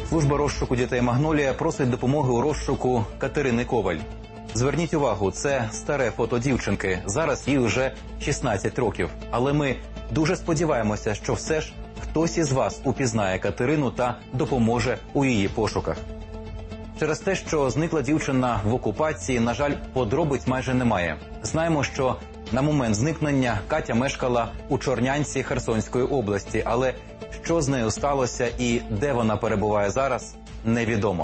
Служба розшуку дітей «Магнолія» просить допомоги у розшуку Катерини Коваль. Зверніть увагу, це старе фото дівчинки. Зараз їй вже 16 років. Але ми дуже сподіваємося, що все ж хтось із вас упізнає Катерину та допоможе у її пошуках. Через те, що зникла дівчина в окупації, на жаль, подробиць майже немає. Знаємо, що на момент зникнення Катя мешкала у Чорнянці Херсонської області, але що з нею сталося і де вона перебуває зараз, невідомо.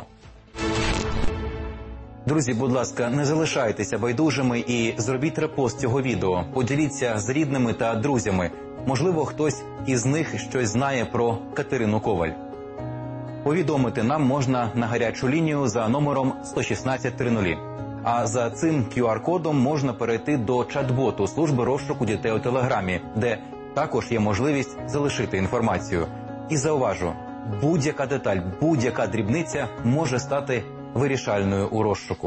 Друзі, будь ласка, не залишайтеся байдужими і зробіть репост цього відео. Поділіться з рідними та друзями. Можливо, хтось із них щось знає про Катерину Коваль. Повідомити нам можна на гарячу лінію за номером 11600. А за цим QR-кодом можна перейти до чат-боту служби розшуку дітей у Телеграмі, де також є можливість залишити інформацію. І зауважу, будь-яка деталь, будь-яка дрібниця може стати вирішальною у розшуку.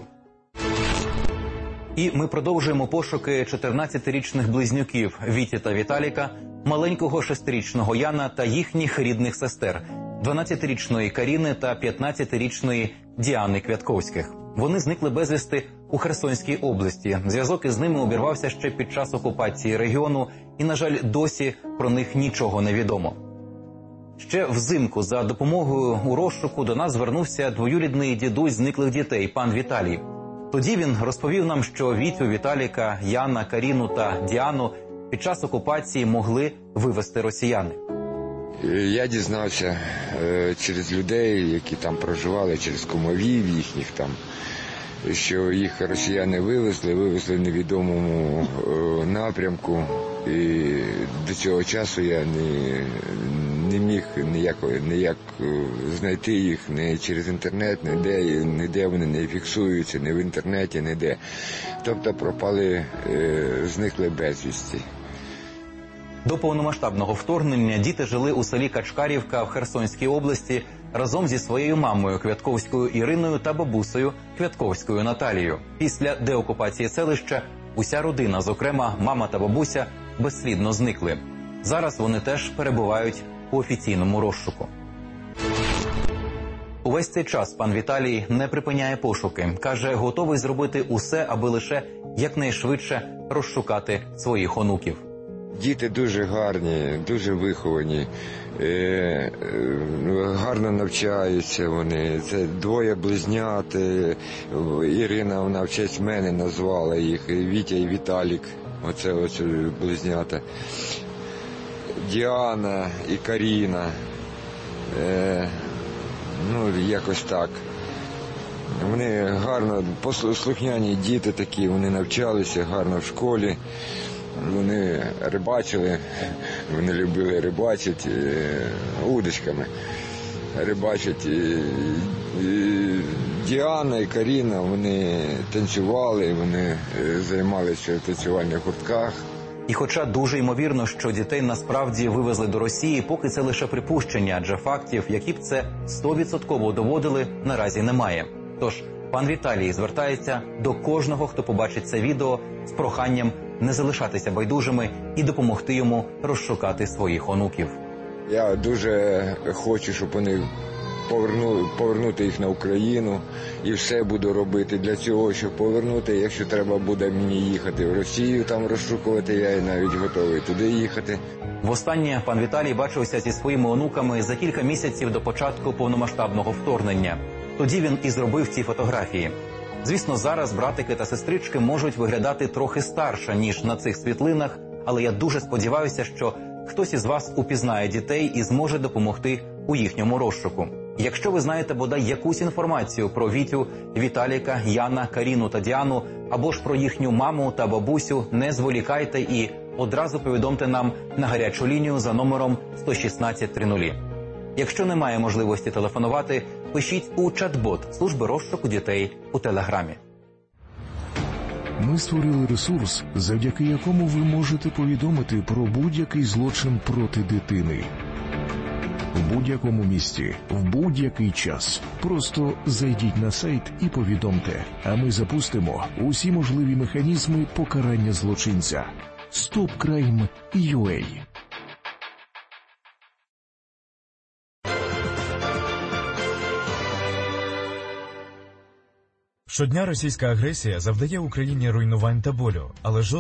І ми продовжуємо пошуки 14-річних близнюків Віті та Віталіка, маленького 6-річного Яна та їхніх рідних сестер – 12-річної Каріни та 15-річної Діани Квятковських. Вони зникли безвісти у Херсонській області. Зв'язок із ними обірвався ще під час окупації регіону, і, на жаль, досі про них нічого не відомо. Ще взимку за допомогою у розшуку до нас звернувся двоюрідний дідусь зниклих дітей, пан Віталій. Тоді він розповів нам, що Вітю, Віталіка, Яна, Каріну та Діану під час окупації могли вивезти росіяни. Я дізнався через людей, які там проживали, через кумовів їхніх там, що їх росіяни вивезли в невідомому напрямку. І до цього часу я не міг ніяк знайти їх ні через інтернет, ніде вони не фіксуються, ні в інтернеті, ніде. Тобто пропали, зникли безвісті. До повномасштабного вторгнення діти жили у селі Качкарівка в Херсонській області разом зі своєю мамою Квятковською Іриною та бабусею Квятковською Наталією. Після деокупації селища уся родина, зокрема мама та бабуся, безслідно зникли. Зараз вони теж перебувають у офіційному розшуку. Увесь цей час пан Віталій не припиняє пошуки. Каже, готовий зробити усе, аби лише якнайшвидше розшукати своїх онуків. Діти дуже гарні, дуже виховані, гарно навчаються вони. Це двоє близнят. Ірина, вона в честь мене назвала їх, Вітя і Віталік. Оце близнята. Діана і Каріна. Якось так. Вони гарно, послухняні діти такі, вони навчалися гарно в школі. Вони рибачили, вони любили рибачити удочками. Рибачать. Діана і Каріна, вони танцювали, вони займалися в танцювальних гуртках. І хоча дуже ймовірно, що дітей насправді вивезли до Росії, поки це лише припущення, адже фактів, які б це 100% доводили, наразі немає. Тож пан Віталій звертається до кожного, хто побачить це відео, з проханням не залишатися байдужими і допомогти йому розшукати своїх онуків. Я дуже хочу, щоб вони повернути їх на Україну, і все буду робити для цього, щоб повернути. Якщо треба буде мені їхати в Росію, там розшукувати, я навіть готовий туди їхати. Востаннє пан Віталій бачився зі своїми онуками за кілька місяців до початку повномасштабного вторгнення. Тоді він і зробив ці фотографії. Звісно, зараз братики та сестрички можуть виглядати трохи старше, ніж на цих світлинах, але я дуже сподіваюся, що хтось із вас упізнає дітей і зможе допомогти у їхньому розшуку. Якщо ви знаєте бодай якусь інформацію про Вітю, Віталіка, Яна, Каріну та Діану, або ж про їхню маму та бабусю, не зволікайте і одразу повідомте нам на гарячу лінію за номером 11600. Якщо немає можливості телефонувати, пишіть у чат-бот служби розшуку дітей у Телеграмі. Ми створили ресурс, завдяки якому ви можете повідомити про будь-який злочин проти дитини. В будь-якому місці, в будь-який час. Просто зайдіть на сайт і повідомте, а ми запустимо усі можливі механізми покарання злочинця. StopCrime.ua. Щодня російська агресія завдає Україні руйнувань та болю, але